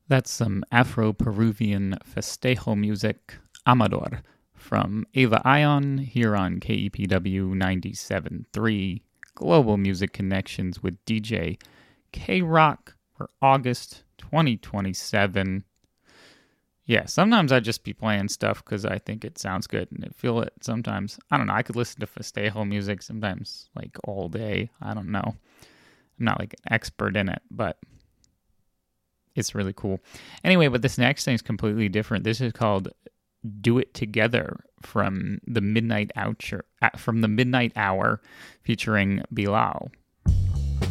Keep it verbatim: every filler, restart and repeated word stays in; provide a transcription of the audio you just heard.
That's some Afro-Peruvian festejo music, Amador, from Ava Ion here on K E P W ninety-seven point three, Global Music Connections with D J K-Rock for August twenty twenty-seven. Yeah, sometimes I just be playing stuff because I think it sounds good and I feel it sometimes. I don't know, I could listen to festejo music sometimes like all day. I don't know. I'm not like an expert in it, but it's really cool. Anyway, but this next thing is completely different. This is called "Do It Together" from the Midnight Hour, from the Midnight Hour, featuring Bilal.